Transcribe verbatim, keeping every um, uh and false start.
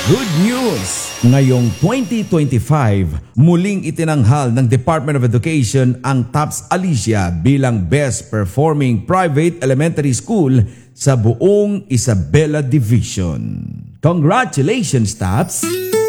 Good news! Ngayong twenty twenty-five, muling itinanghal ng Department of Education ang TOPS Alicia bilang Best Performing Private Elementary School sa buong Isabela Division. Congratulations, TOPS!